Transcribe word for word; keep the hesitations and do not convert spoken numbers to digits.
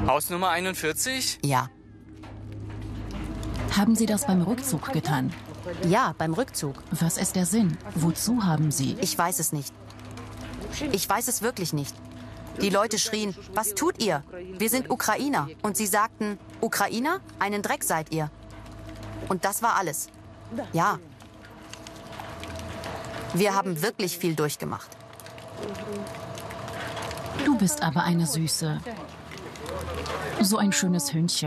Hausnummer einundvierzig? Ja. Haben Sie das beim Rückzug getan? Ja, beim Rückzug. Was ist der Sinn? Wozu haben Sie? Ich weiß es nicht. Ich weiß es wirklich nicht. Die Leute schrien, was tut ihr? Wir sind Ukrainer. Und sie sagten, Ukrainer? Einen Dreck seid ihr. Und das war alles. Ja. Wir haben wirklich viel durchgemacht. Du bist aber eine Süße. So ein schönes Hündchen.